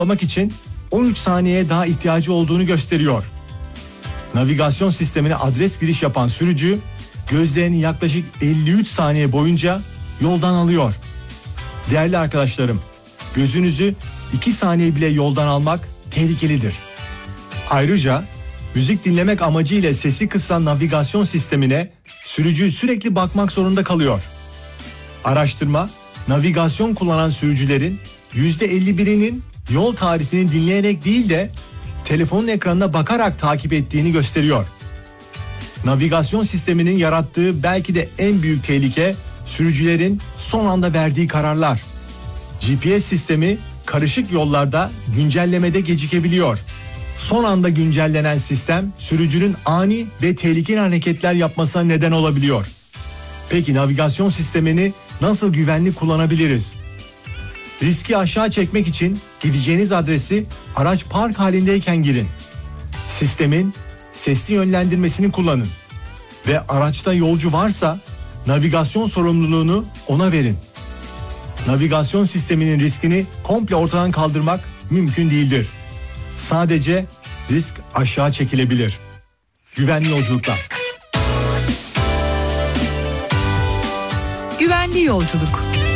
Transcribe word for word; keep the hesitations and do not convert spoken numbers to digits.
tamamlamak için on üç saniyeye daha ihtiyacı olduğunu gösteriyor. Navigasyon sistemine adres giriş yapan sürücü gözlerini yaklaşık elli üç saniye boyunca yoldan alıyor. Değerli arkadaşlarım, gözünüzü iki saniye bile yoldan almak tehlikelidir. Ayrıca müzik dinlemek amacıyla sesi kısan navigasyon sistemine sürücü sürekli bakmak zorunda kalıyor. Araştırma, navigasyon kullanan sürücülerin yüzde elli birinin yol tarifini dinleyerek değil de telefonun ekranına bakarak takip ettiğini gösteriyor. Navigasyon sisteminin yarattığı belki de en büyük tehlike sürücülerin son anda verdiği kararlar. G P S sistemi karışık yollarda güncellemede gecikebiliyor. Son anda güncellenen sistem sürücünün ani ve tehlikeli hareketler yapmasına neden olabiliyor. Peki navigasyon sistemini nasıl güvenli kullanabiliriz? Riski aşağı çekmek için gideceğiniz adresi araç park halindeyken girin. Sistemin sesli yönlendirmesini kullanın. Ve araçta yolcu varsa navigasyon sorumluluğunu ona verin. Navigasyon sisteminin riskini komple ortadan kaldırmak mümkün değildir. Sadece risk aşağı çekilebilir. Güvenli yolculuklar. Güvenli yolculuk.